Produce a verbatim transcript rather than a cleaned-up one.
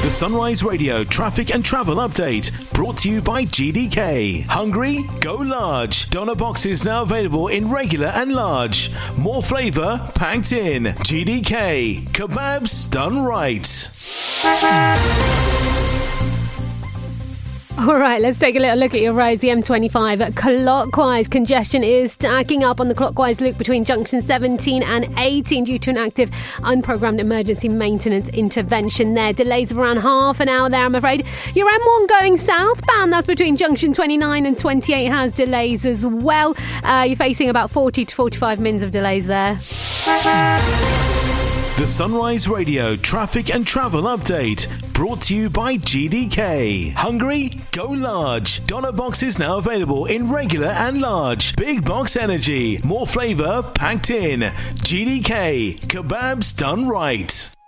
The Sunrise Radio traffic and travel update brought to you by G D K. Hungry? Go large. Doner boxes now available in regular and large. More flavour packed in. G D K. Kebabs done right. All right, let's take a little look at your roads. The M twenty-five clockwise congestion is stacking up on the clockwise loop between junction seventeen and eighteen due to an active unprogrammed emergency maintenance intervention there. Delays of around half an hour there, I'm afraid. Your M one going southbound, that's between junction twenty-nine and twenty-eight, has delays as well. Uh, you're facing about forty to forty-five minutes of delays there. The Sunrise Radio traffic and travel update brought to you by G D K. Hungry? Go large. Doner boxes now available in regular and large. Big box energy. More flavour packed in. G D K. Kebabs done right.